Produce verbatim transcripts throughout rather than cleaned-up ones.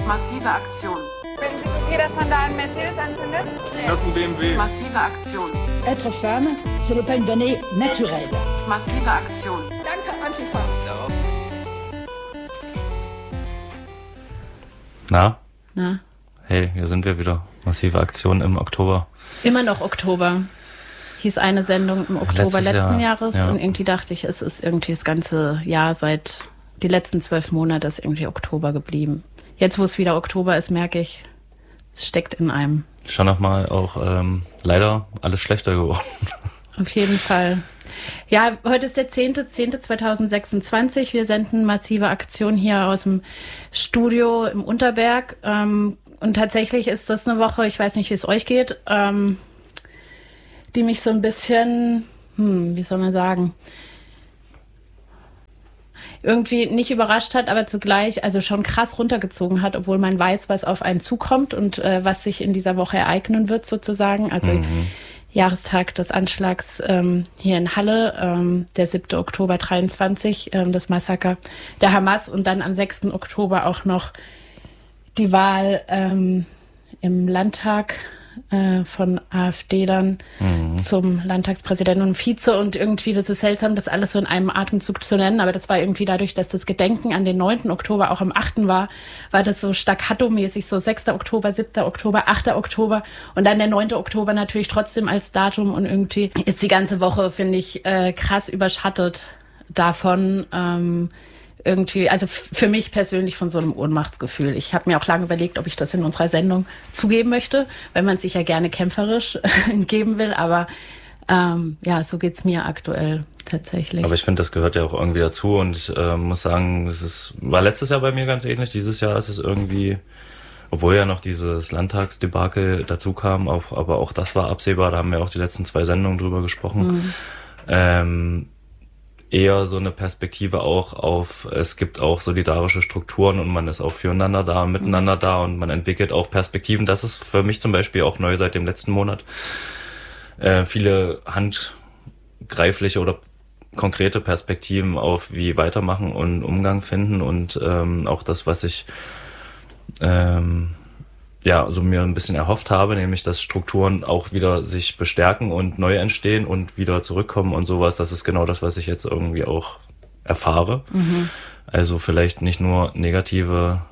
Massive Aktion. Finden Sie es okay, dass man da einen Mercedes anzündet? Das ist ein B M W. Massive Aktion. Être femme, ce n'est pas une donnée naturelle. Massive Aktion. Danke, Antifa. Na? Na? Hey, hier sind wir wieder. Massive Aktion im Oktober. Immer noch Oktober. Hieß eine Sendung im Oktober Letztes letzten Jahr, Jahres ja. Und irgendwie dachte ich, es ist irgendwie das ganze Jahr seit die letzten zwölf Monate ist irgendwie Oktober geblieben. Jetzt, wo es wieder Oktober ist, merke ich, es steckt in einem. Schon nochmal auch ähm, leider alles schlechter geworden. Auf jeden Fall. Ja, heute ist der zehnte zehnte zweitausendsechsundzwanzig. Wir senden Massive Aktion hier aus dem Studio im Unterberg. Ähm, und tatsächlich ist das eine Woche, ich weiß nicht, wie es euch geht, ähm, die mich so ein bisschen, hm, wie soll man sagen, irgendwie nicht überrascht hat, aber zugleich also schon krass runtergezogen hat, obwohl man weiß, was auf einen zukommt und äh, was sich in dieser Woche ereignen wird sozusagen. Also mhm. Jahrestag des Anschlags ähm, hier in Halle, ähm, der siebte Oktober dreiundzwanzig, ähm, das Massaker der Hamas und dann am sechsten Oktober auch noch die Wahl ähm, im Landtag äh, von AfD-Lern mhm. zum Landtagspräsidenten und Vize und irgendwie, das ist seltsam, das alles so in einem Atemzug zu nennen, aber das war irgendwie dadurch, dass das Gedenken an den neunten Oktober auch am achten war, war das so staccato-mäßig, so sechster Oktober, siebter Oktober, achter Oktober und dann der neunte Oktober natürlich trotzdem als Datum und irgendwie ist die ganze Woche, finde ich, äh, krass überschattet davon, ähm, irgendwie, also f- für mich persönlich von so einem Ohnmachtsgefühl. Ich habe mir auch lange überlegt, ob ich das in unserer Sendung zugeben möchte, weil man sich ja gerne kämpferisch geben will, aber ähm, ja, so geht's mir aktuell tatsächlich. Aber ich finde, das gehört ja auch irgendwie dazu und ich äh, muss sagen, es ist, war letztes Jahr bei mir ganz ähnlich. Dieses Jahr ist es irgendwie, obwohl ja noch dieses Landtagsdebakel dazu kam, auch, aber auch das war absehbar, da haben wir auch die letzten zwei Sendungen drüber gesprochen. Mhm. Ähm, eher so eine Perspektive auch auf, es gibt auch solidarische Strukturen und man ist auch füreinander da, miteinander da und man entwickelt auch Perspektiven. Das ist für mich zum Beispiel auch neu seit dem letzten Monat. Äh, viele handgreifliche oder konkrete Perspektiven auf wie weitermachen und Umgang finden und ähm, auch das, was ich ähm, ja, so mir ein bisschen erhofft habe, nämlich, dass Strukturen auch wieder sich bestärken und neu entstehen und wieder zurückkommen und sowas. Das ist genau das, was ich jetzt irgendwie auch erfahre. Mhm. Also vielleicht nicht nur negative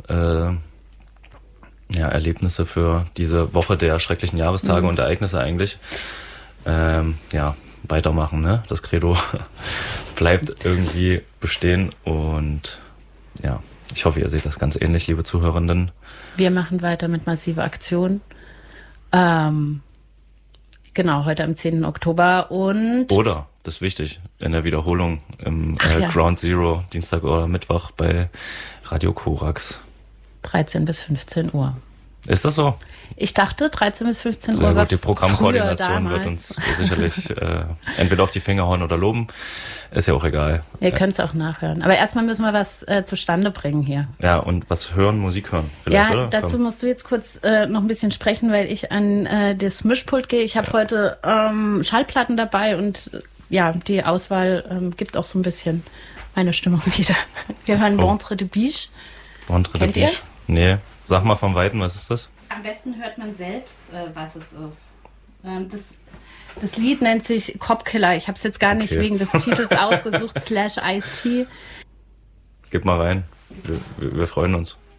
äh, ja, Erlebnisse für diese Woche der schrecklichen Jahrestage mhm. und Ereignisse eigentlich. Ähm, ja, weitermachen, ne? Das Credo bleibt irgendwie bestehen und ja, ich hoffe, ihr seht das ganz ähnlich, liebe Zuhörenden. Wir machen weiter mit Massive Aktion. Ähm, genau, heute am zehnten Oktober und... Oder, das ist wichtig, in der Wiederholung im äh, ja. Ground Zero, Dienstag oder Mittwoch bei Radio Korax. dreizehn bis fünfzehn Uhr. Ist das so? Ich dachte, dreizehn bis fünfzehn Sehr Uhr war gut, die Programmkoordination früher wird uns sicherlich äh, entweder auf die Finger hauen oder loben. Ist ja auch egal. Ihr könnt es auch nachhören. Aber erstmal müssen wir was äh, zustande bringen hier. Ja, und was hören, Musik hören vielleicht, ja, oder? dazu Komm. musst du jetzt kurz äh, noch ein bisschen sprechen, weil ich an äh, das Mischpult gehe. Ich habe ja. heute ähm, Schallplatten dabei und äh, ja, die Auswahl ähm, gibt auch so ein bisschen meine Stimmung wieder. Wir hören Oh. Ventre de Biche. Ventre de Biche? Nee, sag mal vom Weiten, was ist das? Am besten hört man selbst, äh, was es ist. Ähm, das, das Lied nennt sich Copkiller. Ich habe es jetzt gar nicht Okay. wegen des Titels ausgesucht, slash Ice-T. Gib mal rein. Wir, wir, wir freuen uns.